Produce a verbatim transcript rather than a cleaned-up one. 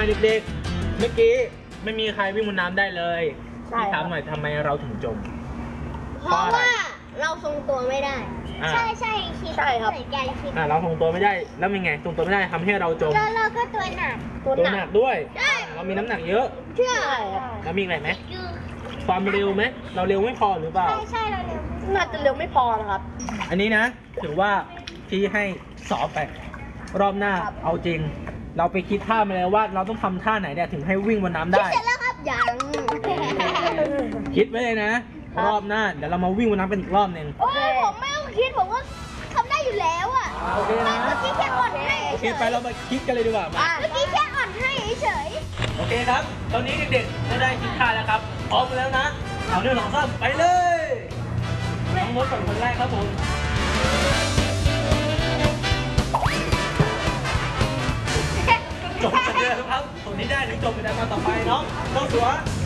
เด็กๆเมื่อกี้ไม่มีใครวิ่งบนน้ำได้เลยพี่ถามหน่อยทำไมเราถึงจมเพราะว่าเราทรงตัวไม่ได้ใช่ใช่คิดใช่ครับเหมือนกันคิดอ่าเราทรงตัวไม่ได้แล้วเป็นไงทรงตัวไม่ได้ทำให้เราจมแล้วเราก็ตัวหนักตัวหนักด้วยเรามีน้ำหนักเยอะใช่แล้วมีอะไรไหมความเร็วไหมเราเร็วไม่พอหรือเปล่าใช่ใช่เราเร็วน่าจะเร็วไม่พอนะครับอันนี้นะถือว่าพี่ให้สอบไปรอบหน้าเอาจริงเราไปคิดท่ามาแล้วว่าเราต้องทำท่าไหนเนี่ยถึงให้วิ่งบนน้ำได้เสร็จแล้วครับยังคิดไว้เลยนะรอบหน้าเดี๋ยวเรามาวิ่งบนน้ำกันอีกรอบหนึ่งโอ้ยผมไม่ต้องคิดผมก็ทำได้อยู่แล้วอ่ะโอเคนะเมื่อกี้แค่อ่อนให้โอเคไปเรามาคิดกันเลยดีกว่าเมื่อกี้แค่อ่อนให้เฉยโอเคครับตอนนี้เด็กๆได้คิดท่าแล้วครับพร้อมแล้วนะเอาหนึ่งสองสามไปเลยน้องมดเป็นคนแรกครับผมจบกันเลยครับคนนี้ได้ถึงจบไปได้มาต่อไปน้องเจ้าสัว